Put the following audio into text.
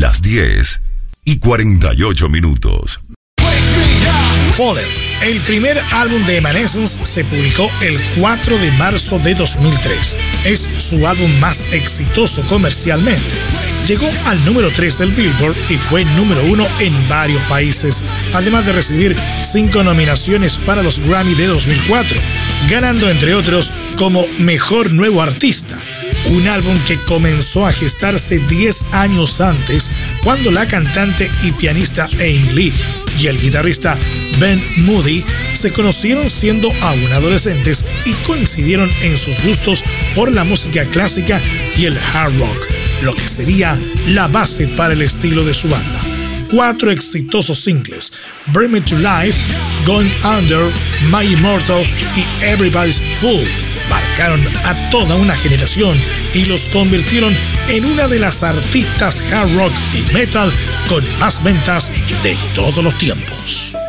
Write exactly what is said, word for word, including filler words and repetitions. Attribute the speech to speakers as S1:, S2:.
S1: las diez y cuarenta y ocho minutos.
S2: Fallen, el primer álbum de Evanescence, se publicó el cuatro de marzo de dos mil tres. Es su álbum más exitoso comercialmente. Llegó al número tres del Billboard y fue número uno en varios países, además de recibir cinco nominaciones para los Grammy de dos mil cuatro, ganando entre otros como Mejor Nuevo Artista. Un álbum que comenzó a gestarse diez años antes, cuando la cantante y pianista Amy Lee y el guitarrista Ben Moody se conocieron siendo aún adolescentes y coincidieron en sus gustos por la música clásica y el hard rock, lo que sería la base para el estilo de su banda. Cuatro exitosos singles, Bring Me to Life, Going Under, My Immortal y Everybody's Fool, marcaron a toda una generación y los convirtieron en una de las artistas hard rock y metal con más ventas de todos los tiempos.